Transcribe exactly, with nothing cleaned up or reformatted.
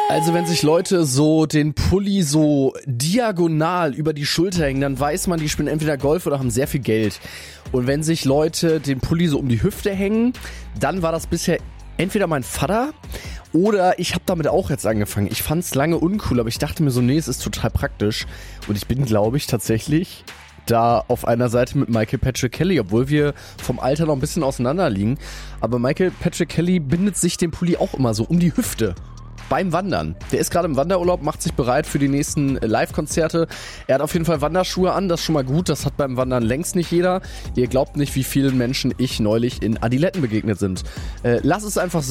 Also wenn sich Leute so den Pulli so diagonal über die Schulter hängen, dann weiß man, die spielen entweder Golf oder haben sehr viel Geld. Und wenn sich Leute den Pulli so um die Hüfte hängen, dann war das bisher entweder mein Vater oder ich habe damit auch jetzt angefangen. Ich fand es lange uncool, aber ich dachte mir so, nee, es ist total praktisch. Und ich bin, glaube ich, tatsächlich da auf einer Seite mit Michael Patrick Kelly, obwohl wir vom Alter noch ein bisschen auseinander liegen. Aber Michael Patrick Kelly bindet sich den Pulli auch immer so um die Hüfte. Beim Wandern. Der ist gerade im Wanderurlaub, macht sich bereit für die nächsten Live-Konzerte. Er hat auf jeden Fall Wanderschuhe an, das ist schon mal gut. Das hat beim Wandern längst nicht jeder. Ihr glaubt nicht, wie vielen Menschen ich neulich in Adiletten begegnet sind. Äh, lass es einfach